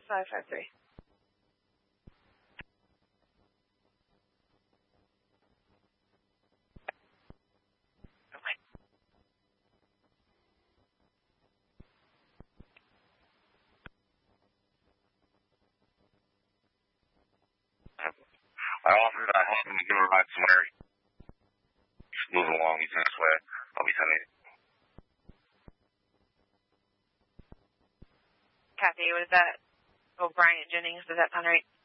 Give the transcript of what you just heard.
553. I offered him to give him a ride somewhere. Just moving along. He's in this way. I'll be sending it. Kathy, was that O'Brien Jennings? Does that sound right?